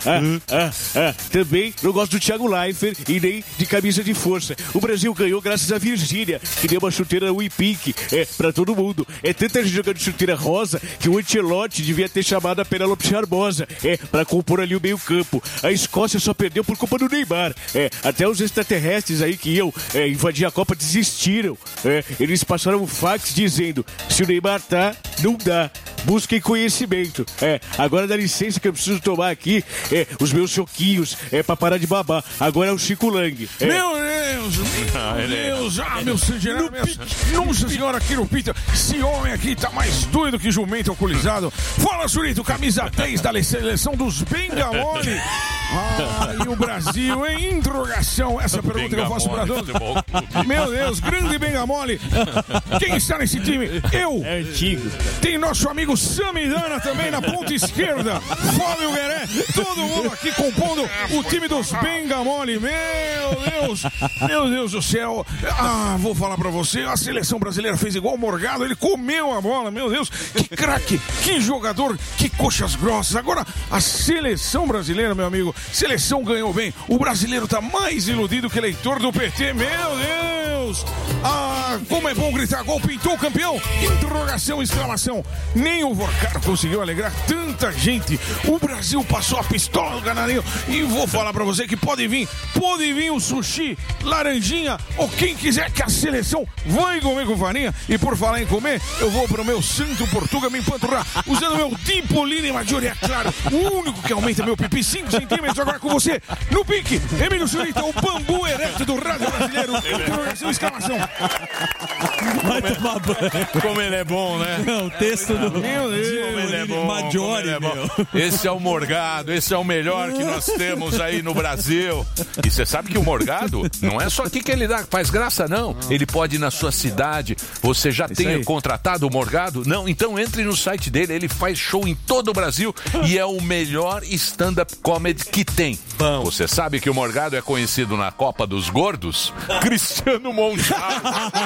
Também não gosto do Thiago Leifert e nem de camisa de força. O Brasil ganhou graças a Virgínia, que deu uma chuteira Wipink pra todo mundo. É tanta gente jogando chuteira rosa que o Ancelotti devia ter chamado a Penélope Charmosa pra compor ali o meio campo. A Escócia só perdeu por culpa do Neymar. Até os extraterrestres aí que iam invadir a Copa desistiram. Eles passaram um fax dizendo: se o Neymar tá, não dá. Busquem conhecimento. Agora dá licença que eu preciso tomar aqui os meus choquinhos pra parar de babar. Agora é o Chico Lang. Meu Deus, meu senhor, nossa senhora, aqui no Pita, esse homem aqui tá mais doido que jumento alcoolizado. Fala, Surito, camisa 10 da seleção dos Bengamoli. E o Brasil, em interrogação. Essa pergunta que eu faço pra todos. Meu Deus, grande Bengamoli. Quem está nesse time? Eu. É antigo. Tem nosso amigo Samidana também na ponta esquerda. Fábio Gueré. Todo mundo aqui compondo o time dos Bengamoli. Meu Deus do céu. Vou falar pra você. A seleção brasileira fez igual o Morgado. Ele comeu a bola. Meu Deus. Que craque. Que jogador. Que coxas grossas. Agora, a seleção brasileira, meu amigo. Seleção ganhou bem. O brasileiro tá mais iludido que eleitor do PT. Meu Deus. Como é bom gritar gol. Pintou o campeão. Interrogação, exclamação. Nem o Vorcar conseguiu alegrar tanta gente. O Brasil passou a pistola no canarinho. E vou falar pra você que pode vir o sushi, laranjinha ou quem quiser, que a seleção vai comer com farinha. E por falar em comer, eu vou pro meu Santo Portuga me empanturrar usando meu Dipolini Maggiore, é claro, o único que aumenta meu pipi 5 centímetros. Agora com você, no pique, Emílio Surita, o bambu ereto do rádio brasileiro. Interrogação, exclamação. Vai tomar banho. Como ele é bom, né? O texto do meu Deus, como ele é bom, Maggiore, Esse é o Morgado, esse é o melhor que nós temos aí no Brasil. E você sabe que o Morgado não é só aqui que ele faz graça, não. Ele pode ir na sua cidade. Você já tem contratado o Morgado? Não, então entre no site dele. Ele faz show em todo o Brasil e é o melhor stand-up comedy que tem. Bom. Você sabe que o Morgado é conhecido na Copa dos Gordos? Cristiano Monjaro.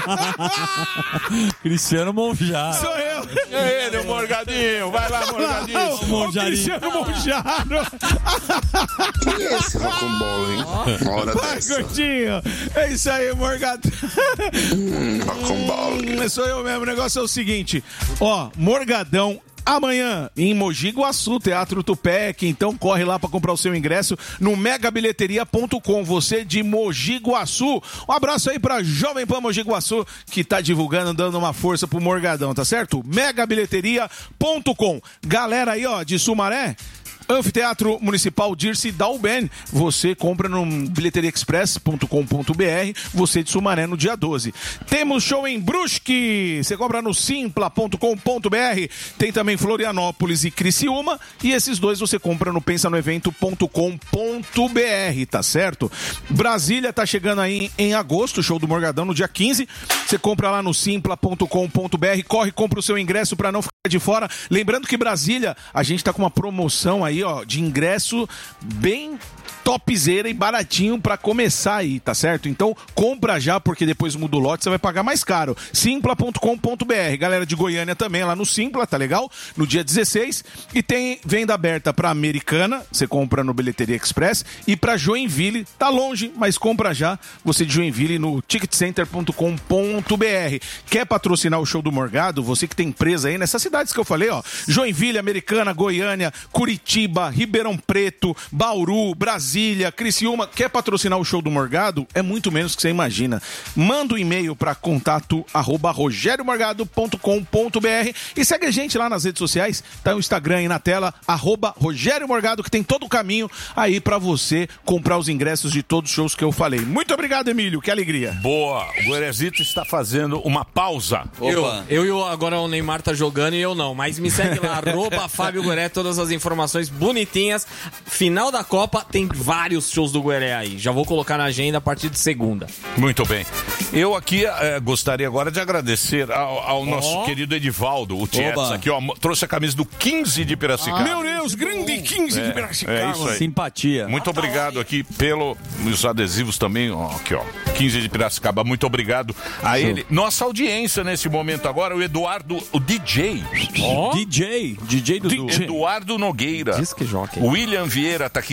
Cristiano Monjaro. Sou eu. É ele, o Morgadinho. Vai lá, Morgadinho. Cristiano Monjaro. Que é esse rock'n'roll, hein? Hora Vai, dessa. Gordinho. É isso aí, Morgado. Rock'n'roll. Sou eu mesmo. O negócio é o seguinte. Morgadão. Amanhã, em Mogi Guaçu, Teatro Tupec. Então corre lá para comprar o seu ingresso no megabilheteria.com. Você de Mogi Guaçu. Um abraço aí pra Jovem Pan Mogi Guaçu, que tá divulgando, dando uma força pro Morgadão, tá certo? megabilheteria.com. Galera aí, de Sumaré, Anfiteatro Municipal Dirce Dalben. Você compra no bilheteriaexpress.com.br. Você de Sumaré no dia 12. Temos show em Brusque. Você compra no simpla.com.br. Tem também Florianópolis e Criciúma. E esses dois você compra no pensanoevento.com.br, tá certo? Brasília tá chegando aí em agosto, show do Morgadão no dia 15. Você compra lá no simpla.com.br. Corre, compra o seu ingresso para não ficar de fora. Lembrando que Brasília, a gente tá com uma promoção aí, de ingresso bem topzera e baratinho pra começar aí, tá certo? Então compra já, porque depois muda o lote, você vai pagar mais caro. Simpla.com.br. Galera de Goiânia também, lá no Simpla, tá legal? No dia 16. E tem venda aberta pra Americana, você compra no Bilheteria Express, e pra Joinville, tá longe, mas compra já, você de Joinville no ticketcenter.com.br. Quer patrocinar o show do Morgado? Você que tem empresa aí nessas cidades que eu falei, Joinville, Americana, Goiânia, Curitiba, Ribeirão Preto, Bauru, Brasília, Criciúma. Quer patrocinar o show do Morgado? É muito menos que você imagina. Manda um e-mail para contato@rogeriomorgado.com.br e segue a gente lá nas redes sociais. Tá o Instagram aí na tela, @RogérioMorgado, que tem todo o caminho aí para você comprar os ingressos de todos os shows que eu falei. Muito obrigado, Emílio. Que alegria. Boa. O Guerezito está fazendo uma pausa. Eu agora o Neymar tá jogando e eu não. Mas me segue lá, @Fábio Gueré, todas as informações bonitinhas. Final da Copa, tem vários shows do Gueré aí. Já vou colocar na agenda a partir de segunda. Muito bem. Eu aqui gostaria agora de agradecer ao nosso querido Edivaldo, o Tietz, aqui, trouxe a camisa do 15 de Piracicaba. Meu Deus, grande 15 de Piracicaba. É isso aí. Simpatia. Muito obrigado aqui pelos adesivos também, aqui, 15 de Piracicaba. Muito obrigado a ele. Nossa audiência nesse momento agora, o Eduardo, o DJ. DJ Dudu. Eduardo Nogueira. Diz que joga. William Vieira tá aqui